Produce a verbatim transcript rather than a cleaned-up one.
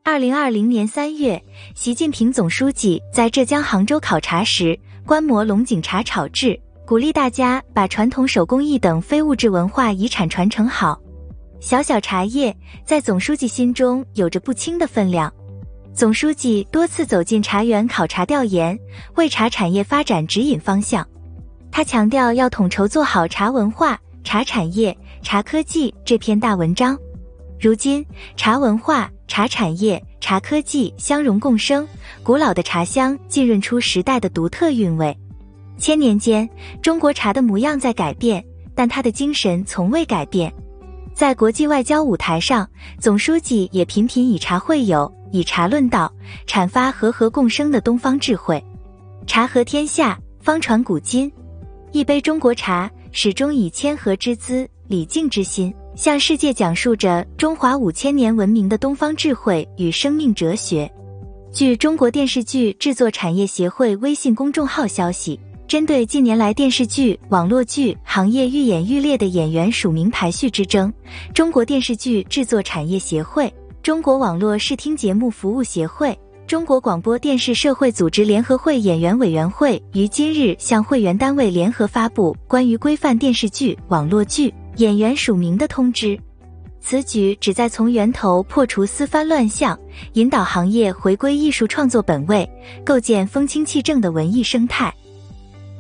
二零二零年三月，习近平总书记在浙江杭州考察时，观摩龙井茶炒制，鼓励大家把传统手工艺等非物质文化遗产传承好。小小茶叶在总书记心中有着不轻的分量。总书记多次走进茶园考察调研，为茶产业发展指引方向。他强调要统筹做好茶文化、茶产业、茶科技这篇大文章。如今，茶文化、茶产业、茶科技相融共生，古老的茶香浸润出时代的独特韵味。千年间，中国茶的模样在改变，但它的精神从未改变。在国际外交舞台上，总书记也频频以茶会友，以茶论道，阐发和合共生的东方智慧。茶和天下，方传古今。一杯中国茶，始终以谦和之姿、礼敬之心，向世界讲述着中华五千年文明的东方智慧与生命哲学。据中国电视剧制作产业协会微信公众号消息，针对近年来电视剧、网络剧行业愈演愈烈的演员署名排序之争，中国电视剧制作产业协会、中国网络视听节目服务协会、中国广播电视社会组织联合会演员委员会于今日向会员单位联合发布关于规范电视剧、网络剧演员署名的通知。此举旨在从源头破除丝番乱象，引导行业回归艺术创作本位，构建风清气正的文艺生态。